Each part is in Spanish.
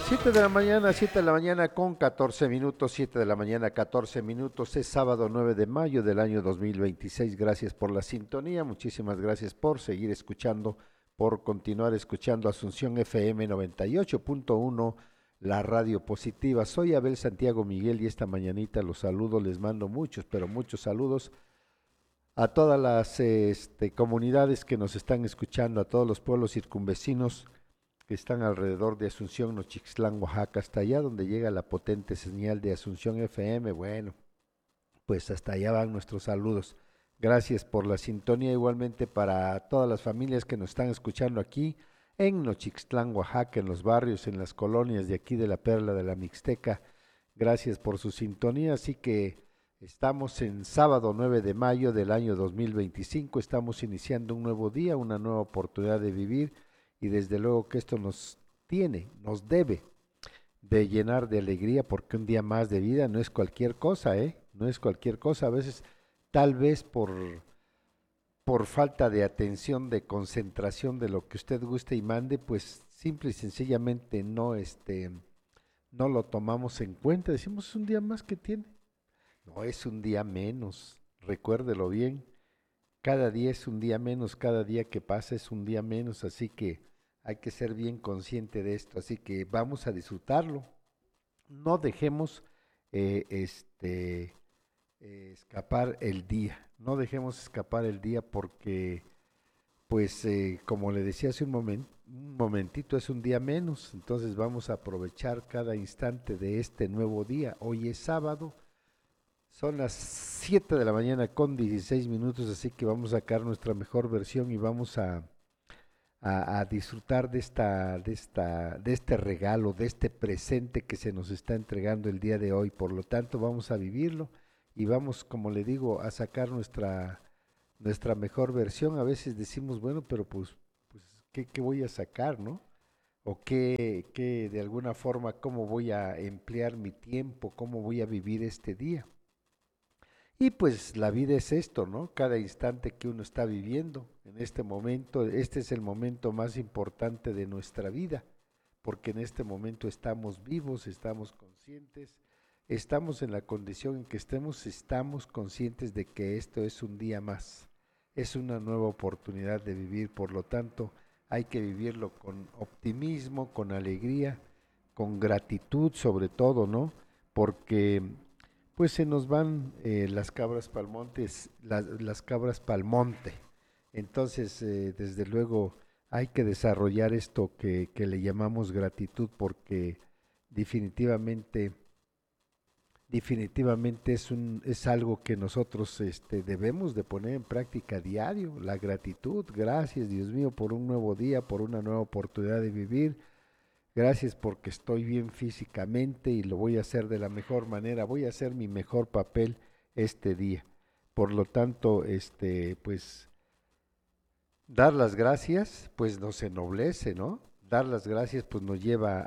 7 de la mañana con 14 minutos, 7 de la mañana 14 minutos, es sábado 9 de mayo del año 2026. Gracias por la sintonía, muchísimas gracias por seguir escuchando, por continuar escuchando Asunción FM 98.1, la radio positiva. Soy Abel Santiago Miguel y esta mañanita los saludo, les mando muchos, pero muchos saludos a todas las comunidades que nos están escuchando, a todos los pueblos circunvecinos que están alrededor de Asunción, Nochixtlán, Oaxaca, hasta allá donde llega la potente señal de Asunción FM. Bueno, pues hasta allá van nuestros saludos. Gracias por la sintonía, igualmente para todas las familias que nos están escuchando aquí en Nochixtlán, Oaxaca, en los barrios, en las colonias de aquí de la Perla de la Mixteca. Gracias por su sintonía, así que estamos en sábado 9 de mayo del año 2025, estamos iniciando un nuevo día, una nueva oportunidad de vivir, y desde luego que esto nos debe de llenar de alegría, porque un día más de vida no es cualquier cosa, ¿eh? No es cualquier cosa. A veces, tal vez por falta de atención, de concentración de lo que usted guste y mande, pues simple y sencillamente no lo tomamos en cuenta. Decimos, es un día más que tiene. No, es un día menos, recuérdelo bien. Cada día es un día menos, cada día que pasa es un día menos, así que hay que ser bien consciente de esto, así que vamos a disfrutarlo. No dejemos eh, este, escapar el día, no dejemos escapar el día porque, pues, como le decía hace un momentito, es un día menos, entonces vamos a aprovechar cada instante de este nuevo día. Hoy es sábado, son las 7 de la mañana con 16 minutos, así que vamos a sacar nuestra mejor versión y vamos a disfrutar de este regalo, de este presente que se nos está entregando el día de hoy. Por lo tanto, vamos a vivirlo y vamos, como le digo, a sacar nuestra mejor versión. A veces decimos, bueno, pero pues ¿qué voy a sacar, no? O qué de alguna forma, cómo voy a emplear mi tiempo, cómo voy a vivir este día. Y pues la vida es esto, ¿no? Cada instante que uno está viviendo, en este momento, este es el momento más importante de nuestra vida, porque en este momento estamos vivos, estamos conscientes, estamos en la condición en que estamos conscientes de que esto es un día más, es una nueva oportunidad de vivir, por lo tanto, hay que vivirlo con optimismo, con alegría, con gratitud sobre todo, ¿no? Porque pues se nos van las cabras pa'l montes, las cabras pa'l monte. Entonces, desde luego, hay que desarrollar esto que le llamamos gratitud porque definitivamente, definitivamente es algo que nosotros debemos de poner en práctica diario, la gratitud. Gracias, Dios mío, por un nuevo día, por una nueva oportunidad de vivir. Gracias porque estoy bien físicamente y lo voy a hacer de la mejor manera. Voy a hacer mi mejor papel este día. Por lo tanto, pues dar las gracias, pues nos ennoblece, ¿no? Dar las gracias, pues nos lleva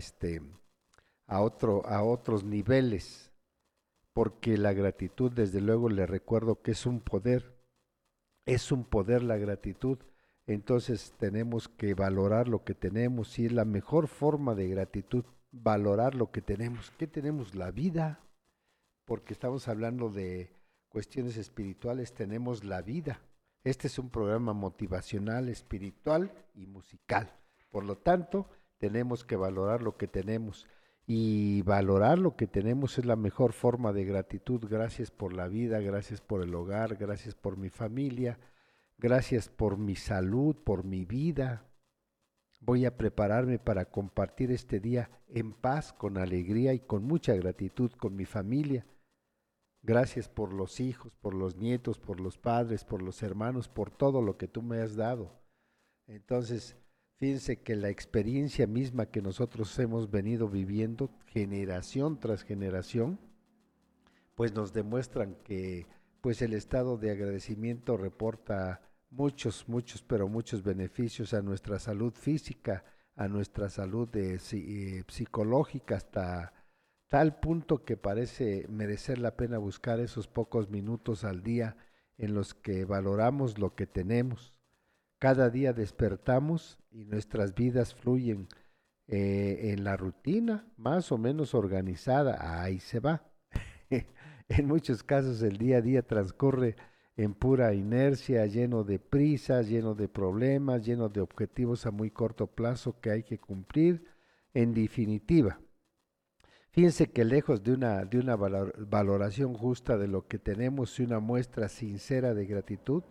a otros niveles, porque la gratitud, desde luego, le recuerdo que es un poder la gratitud. Entonces tenemos que valorar lo que tenemos y es la mejor forma de gratitud, valorar lo que tenemos. ¿Qué tenemos? La vida, porque estamos hablando de cuestiones espirituales, tenemos la vida. Este es un programa motivacional, espiritual y musical. Por lo tanto, tenemos que valorar lo que tenemos. Y valorar lo que tenemos es la mejor forma de gratitud. Gracias por la vida, gracias por el hogar, gracias por mi familia, gracias por mi salud, por mi vida. Voy a prepararme para compartir este día en paz, con alegría y con mucha gratitud con mi familia. Gracias por los hijos, por los nietos, por los padres, por los hermanos, por todo lo que tú me has dado. Entonces, fíjense que la experiencia misma que nosotros hemos venido viviendo generación tras generación, pues nos demuestran que pues el estado de agradecimiento reporta pero muchos beneficios a nuestra salud física, a nuestra salud psicológica, hasta tal punto que parece merecer la pena buscar esos pocos minutos al día en los que valoramos lo que tenemos. Cada día despertamos y nuestras vidas fluyen en la rutina, más o menos organizada, ahí se va. En muchos casos el día a día transcurre en pura inercia, lleno de prisas, lleno de problemas, lleno de objetivos a muy corto plazo que hay que cumplir. En definitiva, fíjense que lejos de una valoración justa de lo que tenemos y una muestra sincera de gratitud,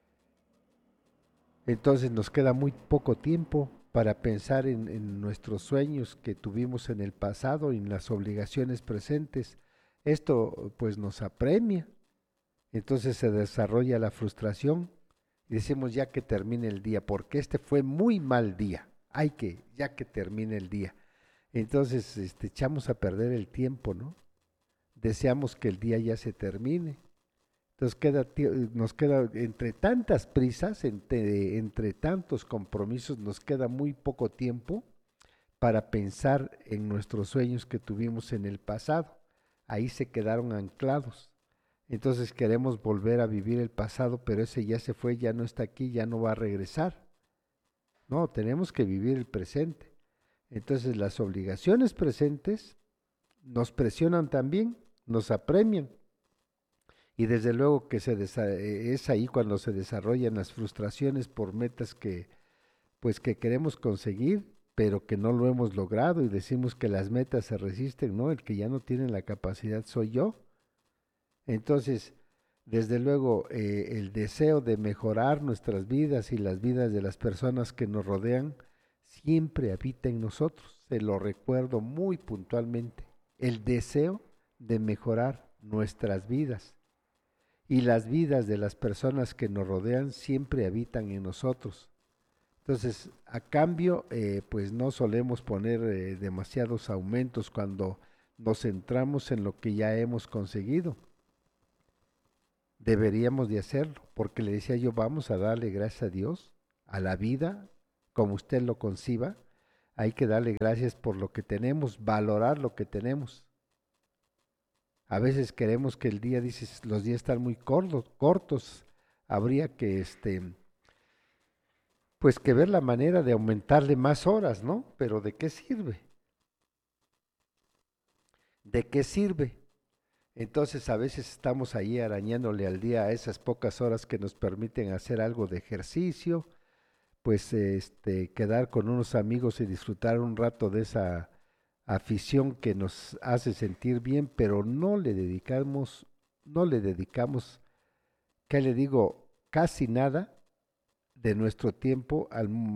entonces nos queda muy poco tiempo para pensar en nuestros sueños que tuvimos en el pasado y en las obligaciones presentes. Esto pues nos apremia, entonces se desarrolla la frustración y decimos ya que termine el día, porque este fue muy mal día, hay que, ya que termine el día. Entonces echamos a perder el tiempo, ¿no? Deseamos que el día ya se termine. Entonces nos queda entre tantas prisas, entre tantos compromisos, nos queda muy poco tiempo para pensar en nuestros sueños que tuvimos en el pasado. Ahí se quedaron anclados. Entonces queremos volver a vivir el pasado, pero ese ya se fue, ya no está aquí, ya no va a regresar. No, tenemos que vivir el presente. Entonces las obligaciones presentes nos presionan también, nos apremian. Y desde luego que es ahí cuando se desarrollan las frustraciones por metas que, pues, que queremos conseguir, pero que no lo hemos logrado y decimos que las metas se resisten, ¿no? El que ya no tiene la capacidad soy yo. Entonces, desde luego, el deseo de mejorar nuestras vidas y las vidas de las personas que nos rodean siempre habita en nosotros. Se lo recuerdo muy puntualmente. El deseo de mejorar nuestras vidas y las vidas de las personas que nos rodean siempre habitan en nosotros. Entonces, a cambio, pues no solemos poner demasiados aumentos cuando nos centramos en lo que ya hemos conseguido. Deberíamos de hacerlo, porque le decía yo, vamos a darle gracias a Dios, a la vida, como usted lo conciba. Hay que darle gracias por lo que tenemos, valorar lo que tenemos. A veces queremos que el día, dices, los días están muy cortos. Habría que, pues que ver la manera de aumentarle más horas, ¿no? Pero ¿de qué sirve? ¿De qué sirve? Entonces a veces estamos ahí arañándole al día a esas pocas horas que nos permiten hacer algo de ejercicio, pues quedar con unos amigos y disfrutar un rato de esa afición que nos hace sentir bien, pero no le dedicamos, ¿qué le digo? Casi nada de nuestro tiempo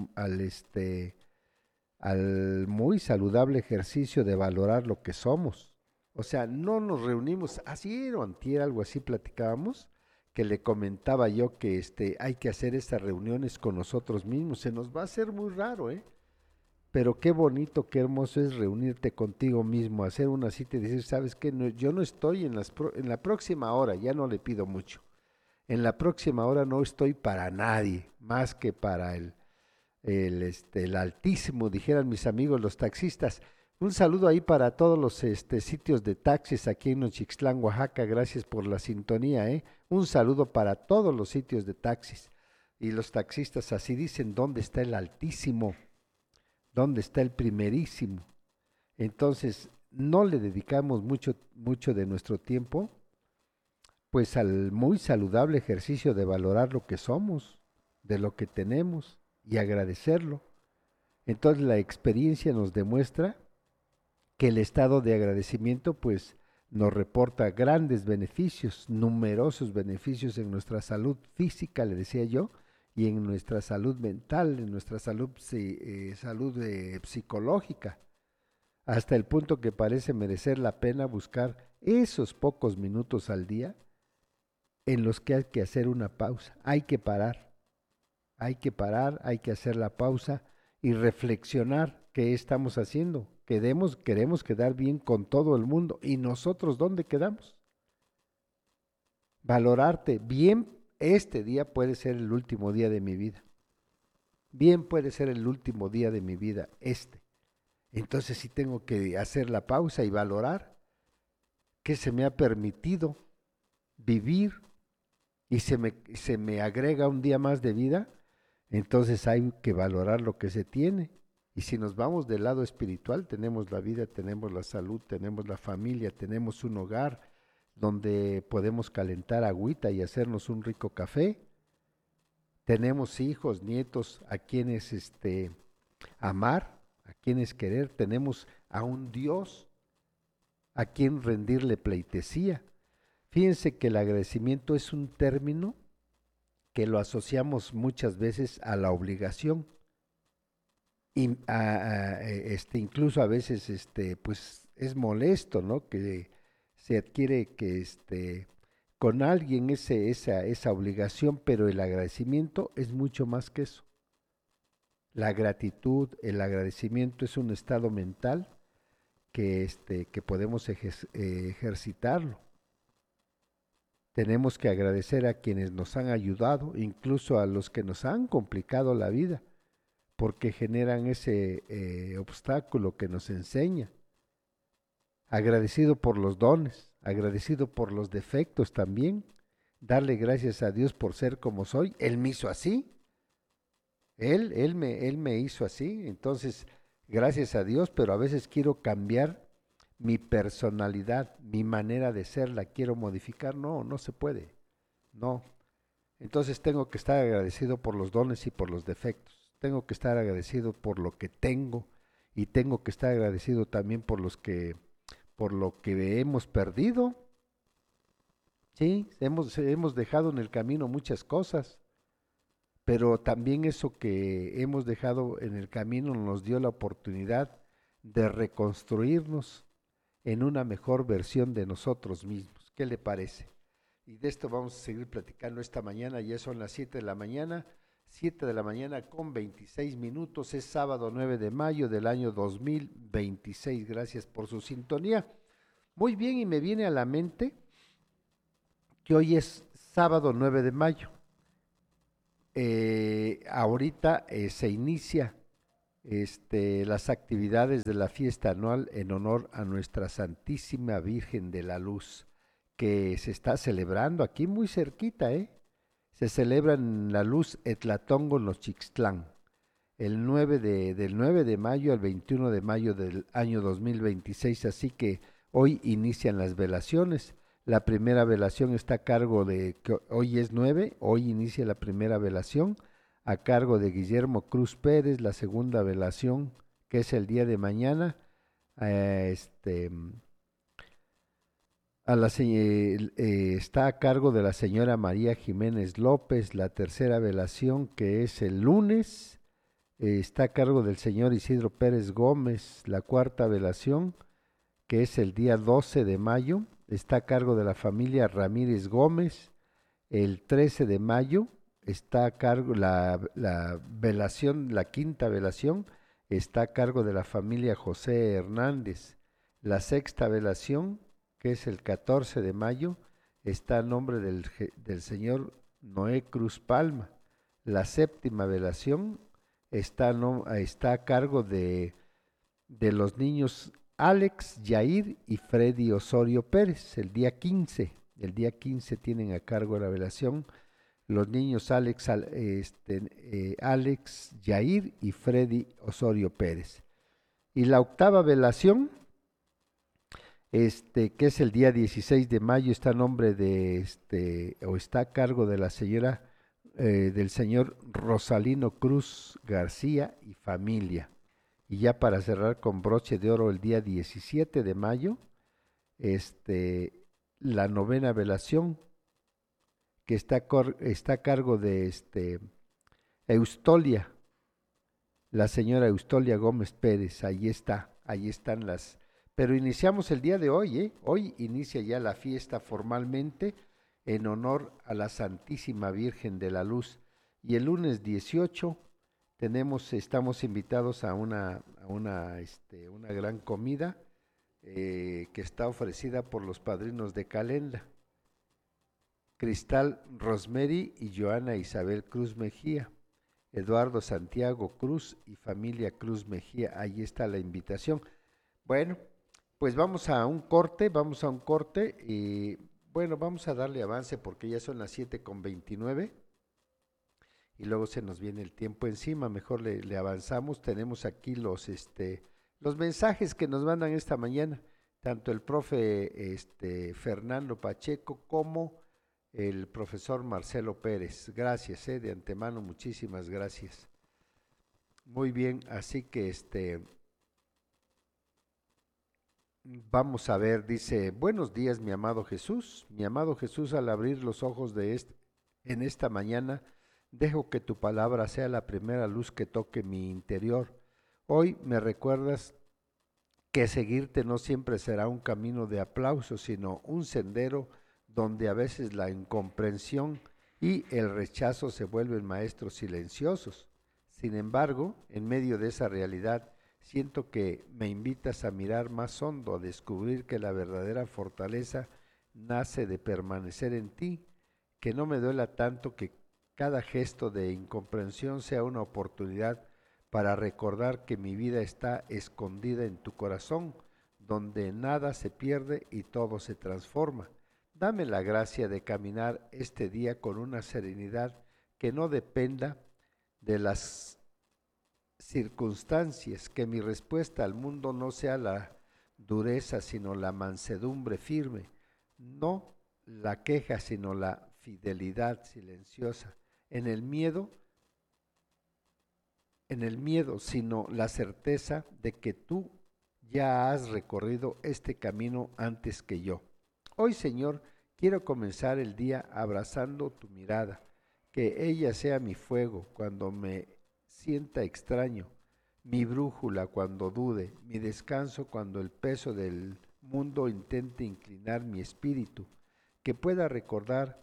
al muy saludable ejercicio de valorar lo que somos. O sea, no nos reunimos, ayer o antier, algo así platicábamos, que le comentaba yo que hay que hacer estas reuniones con nosotros mismos. Se nos va a hacer muy raro, ¿eh? Pero qué bonito, qué hermoso es reunirte contigo mismo, hacer una cita y decir, ¿sabes qué? No, yo no estoy en la próxima hora, ya no le pido mucho. En la próxima hora no estoy para nadie, más que para el altísimo, dijeran mis amigos los taxistas. Un saludo ahí para todos los sitios de taxis aquí en Nochixtlán, Oaxaca. Gracias por la sintonía, ¿eh? Un saludo para todos los sitios de taxis. Y los taxistas así dicen, ¿dónde está el altísimo? ¿Dónde está el primerísimo? Entonces, no le dedicamos mucho de nuestro tiempo, pues al muy saludable ejercicio de valorar lo que somos, de lo que tenemos y agradecerlo. Entonces, la experiencia nos demuestra que el estado de agradecimiento, pues, nos reporta grandes beneficios, numerosos beneficios en nuestra salud física, le decía yo, y en nuestra salud mental, en nuestra salud psicológica, hasta el punto que parece merecer la pena buscar esos pocos minutos al día en los que hay que hacer una pausa. Hay que hacer la pausa y reflexionar qué estamos haciendo. Queremos quedar bien con todo el mundo. ¿Y nosotros dónde quedamos? Valorarte bien, este día puede ser el último día de mi vida. Bien puede ser el último día de mi vida, este. Entonces sí tengo que hacer la pausa y valorar qué se me ha permitido vivir y se me agrega un día más de vida. Entonces hay que valorar lo que se tiene. Y si nos vamos del lado espiritual, tenemos la vida, tenemos la salud, tenemos la familia, tenemos un hogar donde podemos calentar agüita y hacernos un rico café. Tenemos hijos, nietos a quienes amar, a quienes querer. Tenemos a un Dios a quien rendirle pleitesía. Fíjense que el agradecimiento es un término que lo asociamos muchas veces a la obligación. Incluso a veces pues es molesto, ¿no? Que se adquiere que con alguien esa obligación, pero el agradecimiento es mucho más que eso. La gratitud, el agradecimiento es un estado mental que podemos ejercitarlo. Tenemos que agradecer a quienes nos han ayudado, incluso a los que nos han complicado la vida, porque generan ese obstáculo que nos enseña. Agradecido por los dones, agradecido por los defectos también. Darle gracias a Dios por ser como soy. Él me hizo así. Él me hizo así. Entonces, gracias a Dios, pero a veces quiero cambiar mi personalidad, mi manera de ser, la quiero modificar. No, no se puede. No. Entonces tengo que estar agradecido por los dones y por los defectos. Tengo que estar agradecido por lo que tengo y tengo que estar agradecido también por lo que hemos perdido. Sí, hemos dejado en el camino muchas cosas, pero también eso que hemos dejado en el camino nos dio la oportunidad de reconstruirnos en una mejor versión de nosotros mismos. ¿Qué le parece? Y de esto vamos a seguir platicando esta mañana. Ya son las 7 de la mañana, 7 de la mañana con 26 minutos. Es sábado 9 de mayo del año 2026. Gracias por su sintonía. Muy bien, y me viene a la mente que hoy es sábado 9 de mayo. Ahorita se inicia las actividades de la fiesta anual en honor a nuestra Santísima Virgen de la Luz, que se está celebrando aquí muy cerquita, ¿eh? Se celebra en La Luz, Etlatongo, Nochixtlán, del 9 de mayo al 21 de mayo del año 2026, así que hoy inician las velaciones. La primera velación está a cargo hoy es 9, hoy inicia la primera velación a cargo de Guillermo Cruz Pérez, la segunda velación, que es el día de mañana, está a cargo de la señora María Jiménez López. La tercera velación, que es el lunes, está a cargo del señor Isidro Pérez Gómez. La cuarta velación, que es el día 12 de mayo, está a cargo de la familia Ramírez Gómez. El 13 de mayo está a cargo la velación, la quinta velación, está a cargo de la familia José Hernández. La sexta velación, que es el 14 de mayo, está a nombre del señor Noé Cruz Palma. La séptima velación está a cargo de los niños Alex, Yair y Freddy Osorio Pérez. El día 15 tienen a cargo la velación los niños Alex, Yair y Freddy Osorio Pérez. Y la octava velación, que es el día 16 de mayo, está a nombre o está a cargo de la señora, del señor Rosalino Cruz García y familia. Y ya para cerrar con broche de oro, el día 17 de mayo, la novena velación, que está a cargo de Eustolia, la señora Eustolia Gómez Pérez. Ahí están pero iniciamos el día de hoy, ¿eh? Hoy inicia ya la fiesta formalmente en honor a la Santísima Virgen de la Luz. Y el lunes 18 estamos invitados a una gran comida que está ofrecida por los padrinos de Calenda, Cristal Rosemary y Joana Isabel Cruz Mejía, Eduardo Santiago Cruz y familia Cruz Mejía. Ahí está la invitación. Bueno, pues vamos a un corte y bueno, vamos a darle avance porque ya son las 7:29 y luego se nos viene el tiempo encima, mejor le avanzamos. Tenemos aquí los mensajes que nos mandan esta mañana, tanto el profe Fernando Pacheco como el profesor Marcelo Pérez. Gracias, de antemano, muchísimas gracias. Muy bien, así que vamos a ver, dice, buenos días, mi amado Jesús. Mi amado Jesús, al abrir los ojos en esta mañana, dejo que tu palabra sea la primera luz que toque mi interior. Hoy me recuerdas que seguirte no siempre será un camino de aplausos, sino un sendero donde a veces la incomprensión y el rechazo se vuelven maestros silenciosos. Sin embargo, en medio de esa realidad, siento que me invitas a mirar más hondo, a descubrir que la verdadera fortaleza nace de permanecer en ti, que no me duela tanto, que cada gesto de incomprensión sea una oportunidad para recordar que mi vida está escondida en tu corazón, donde nada se pierde y todo se transforma. Dame la gracia de caminar este día con una serenidad que no dependa de las circunstancias, que mi respuesta al mundo no sea la dureza, sino la mansedumbre firme, no la queja, sino la fidelidad silenciosa, en el miedo, sino la certeza de que tú ya has recorrido este camino antes que yo. Hoy, Señor, quiero comenzar el día abrazando tu mirada, que ella sea mi fuego cuando me sienta extraño, mi brújula cuando dude, mi descanso cuando el peso del mundo intente inclinar mi espíritu, que pueda recordar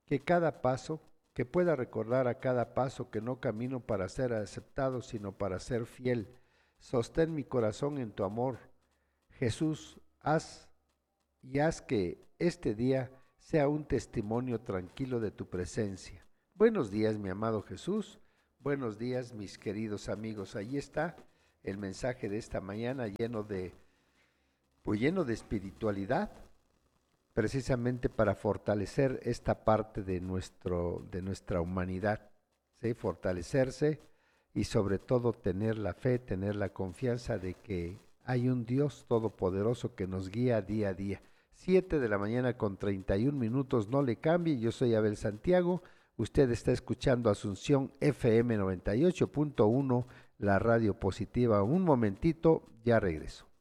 a cada paso que no camino para ser aceptado, sino para ser fiel. Sostén mi corazón en tu amor. Jesús, haz que este día sea un testimonio tranquilo de tu presencia. Buenos días, mi amado Jesús. Buenos días, mis queridos amigos. Allí está el mensaje de esta mañana lleno de espiritualidad, precisamente para fortalecer esta parte de nuestra humanidad, ¿sí? Fortalecerse y sobre todo tener la fe, tener la confianza de que hay un Dios todopoderoso que nos guía día a día. 7:31 a.m, no le cambie. Yo soy Abel Santiago. Usted está escuchando Asunción FM 98.1, la radio positiva. Un momentito, ya regreso.